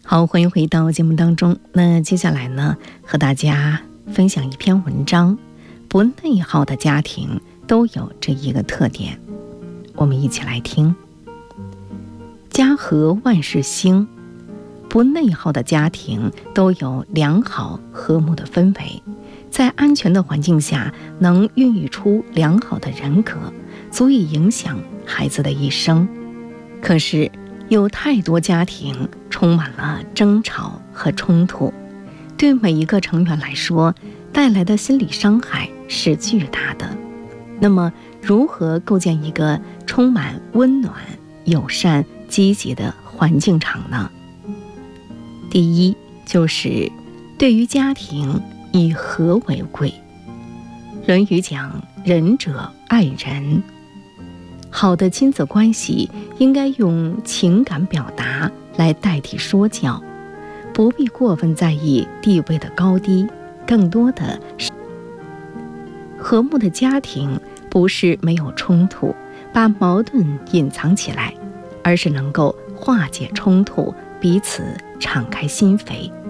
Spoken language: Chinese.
好，欢迎回到节目当中。那接下来呢，和大家分享一篇文章。不内耗的家庭都有这一个特点，我们一起来听。家和万事兴，不内耗的家庭都有良好和睦的氛围，在安全的环境下能孕育出良好的人格，足以影响孩子的一生。可是有太多家庭充满了争吵和冲突，对每一个成员来说带来的心理伤害是巨大的。那么如何构建一个充满温暖、友善、积极的环境场呢？第一，就是对于家庭以和为贵。论语讲仁者爱人，好的亲子关系应该用情感表达来代替说教，不必过分在意地位的高低，更多的是和睦的家庭不是没有冲突，把矛盾隐藏起来，而是能够化解冲突，彼此敞开心扉，